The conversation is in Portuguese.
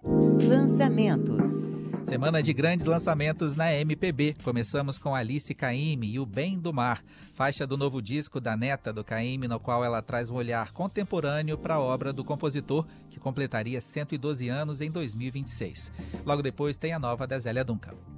Lançamentos. Semana de grandes lançamentos na MPB. Começamos com Alice Caymmi e O Bem do Mar, faixa do novo disco da neta do Caymmi, no qual ela traz um olhar contemporâneo para a obra do compositor, que completaria 112 anos em 2026. Logo depois tem a nova da Zélia Duncan.